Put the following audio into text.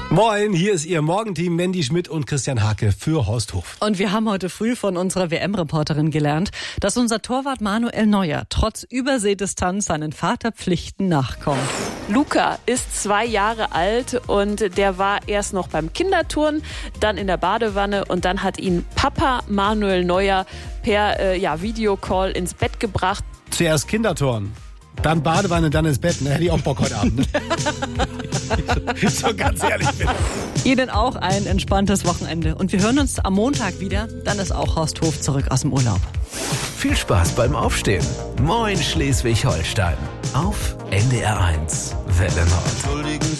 Moin, hier ist Ihr Morgenteam Mandy Schmidt und Christian Hake für Horst Hof. Und wir haben heute früh von unserer WM-Reporterin gelernt, dass unser Torwart Manuel Neuer trotz Überseedistanz seinen Vaterpflichten nachkommt. Luca ist 2 Jahre alt und der war erst noch beim Kinderturnen, dann in der Badewanne und dann hat ihn Papa Manuel Neuer per Videocall ins Bett gebracht. Zuerst Kinderturnen, dann Badewanne, dann ins Bett. Ne? Hätte ich auch Bock heute Abend. Ne? So ganz ehrlich bin. Ihnen auch ein entspanntes Wochenende. Und wir hören uns am Montag wieder. Dann ist auch Horst Hof zurück aus dem Urlaub. Viel Spaß beim Aufstehen. Moin Schleswig-Holstein. Auf NDR 1 Welle Nord.